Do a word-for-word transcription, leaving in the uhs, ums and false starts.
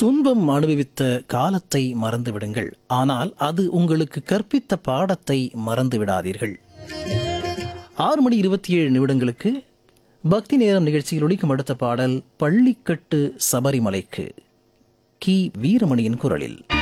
துன்பம் அனுபவித்த காலத்தை மறந்துவிடுங்கள், ஆனால் அது உங்களுக்கு கற்பித்த பாடத்தை மறந்து விடாதீர்கள். ஆறு மணி இருபத்தி ஏழு நிமிடங்களுக்கு பக்தி நேரம் நிகழ்ச்சியில் ஒலிக்கும் அடுத்த பாடல் பள்ளிக்கட்டு சபரிமலைக்கு கி வீரமணியின் குரலில்.